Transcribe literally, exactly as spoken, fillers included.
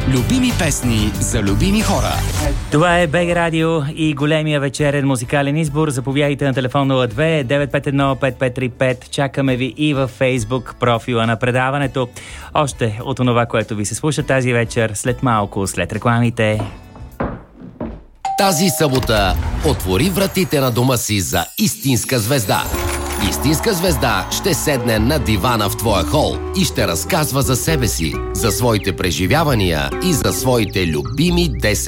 Любими песни за любими хора. Това е БГ Радио и големия вечерен музикален избор. Заповядайте на телефон нула две девет пет едно пет пет три пет. Чакаме ви и във Фейсбук профила на предаването. Още от онова, което ви се слуша тази вечер, след малко, след рекламите. Тази събота отвори вратите на дома си за истинска звезда. Истинска звезда ще седне на дивана в твоя хол и ще разказва за себе си, за своите преживявания и за своите любими десет